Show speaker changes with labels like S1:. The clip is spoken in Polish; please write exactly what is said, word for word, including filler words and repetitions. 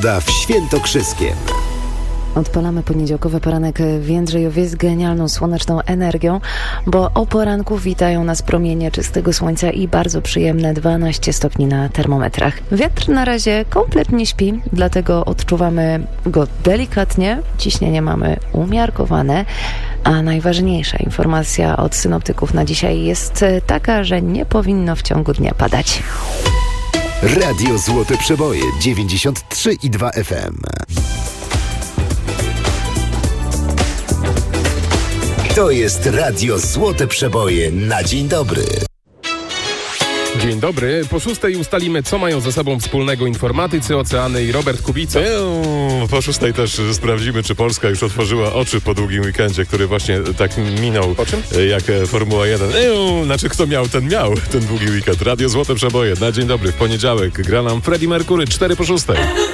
S1: Pogoda w Świętokrzyskiem.
S2: Odpalamy poniedziałkowy poranek w Jędrzejowie z genialną słoneczną energią, bo o poranku witają nas promienie czystego słońca i bardzo przyjemne dwanaście stopni na termometrach. Wiatr na razie kompletnie śpi, dlatego odczuwamy go delikatnie, ciśnienie mamy umiarkowane, a najważniejsza informacja od synoptyków na dzisiaj jest taka, że nie powinno w ciągu dnia padać.
S1: Radio Złote Przeboje dziewięćdziesiąt trzy i dwa F M. To jest Radio Złote Przeboje na dzień dobry.
S3: Dzień dobry. Po szóstej ustalimy, co mają ze sobą wspólnego informatycy, oceany i Robert Kubica.
S4: Eee, po szóstej też sprawdzimy, czy Polska już otworzyła oczy po długim weekendzie, który właśnie tak minął.
S3: Po czym?
S4: Jak Formuła jeden. Eee, znaczy kto miał, ten miał ten długi weekend. Radio Złote Przeboje na dzień dobry. W poniedziałek gra nam Freddie Mercury, cztery po szóstej.